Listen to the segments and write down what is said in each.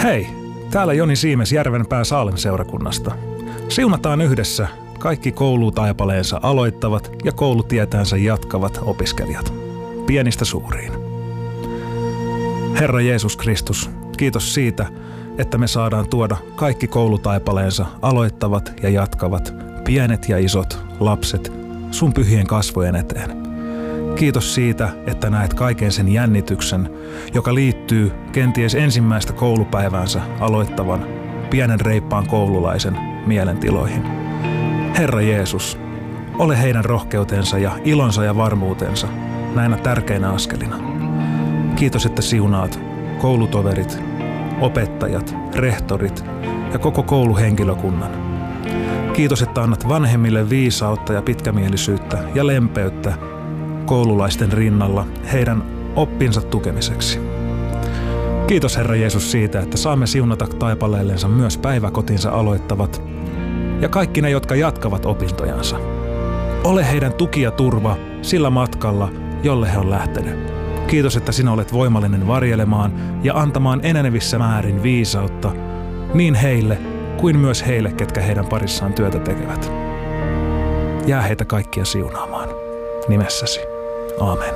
Hei, täällä Joni Siimes Järvenpää Saalem-seurakunnasta. Siunataan yhdessä kaikki koulutaipaleensa aloittavat ja koulutietänsä jatkavat opiskelijat, pienistä suuriin. Herra Jeesus Kristus, kiitos siitä, että me saadaan tuoda kaikki koulutaipaleensa aloittavat ja jatkavat, pienet ja isot lapset sun pyhien kasvojen eteen. Kiitos siitä, että näet kaiken sen jännityksen, joka liittyy kenties ensimmäistä koulupäiväänsä aloittavan pienen reippaan koululaisen mielentiloihin. Herra Jeesus, ole heidän rohkeutensa ja ilonsa ja varmuutensa näinä tärkeinä askelina. Kiitos, että siunaat koulutoverit, opettajat, rehtorit ja koko kouluhenkilökunnan. Kiitos, että annat vanhemmille viisautta ja pitkämielisyyttä ja lempeyttä koululaisten rinnalla heidän oppinsa tukemiseksi. Kiitos Herra Jeesus siitä, että saamme siunata taipaleellensa myös päiväkotinsa aloittavat ja kaikki ne, jotka jatkavat opintojansa. Ole heidän tuki ja turva sillä matkalla, jolle he on lähtenyt. Kiitos, että sinä olet voimallinen varjelemaan ja antamaan enenevissä määrin viisautta niin heille kuin myös heille, ketkä heidän parissaan työtä tekevät. Jää heitä kaikkia siunaamaan. Nimessäsi. Aamen.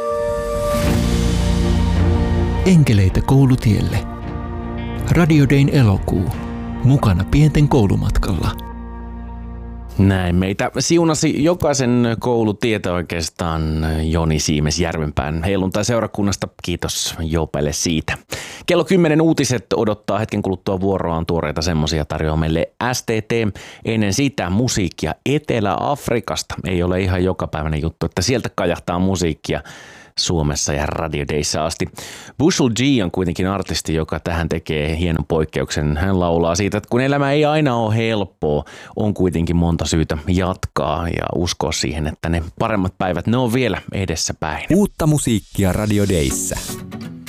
Enkeleitä koulutielle. Radio Dayn elokuu. Mukana pienten koulumatkalla. Näin meitä siunasi jokaisen koulutietä oikeastaan Joni Siimes Järvenpään helluntai-seurakunnasta. Kiitos Jopelle siitä. Kello 10 uutiset odottaa hetken kuluttua vuoroaan, tuoreita semmoisia tarjoaa meille STT. Ennen sitä musiikkia Etelä-Afrikasta. Ei ole ihan jokapäiväinen juttu, että sieltä kajahtaa musiikkia Suomessa ja Radio Dayssä asti. Bushel G on kuitenkin artisti, joka tähän tekee hienon poikkeuksen. Hän laulaa siitä, että kun elämä ei aina ole helppoa, on kuitenkin monta syytä jatkaa ja uskoa siihen, että ne paremmat päivät, ne on vielä edessäpäin. Uutta musiikkia Radio Dayssä.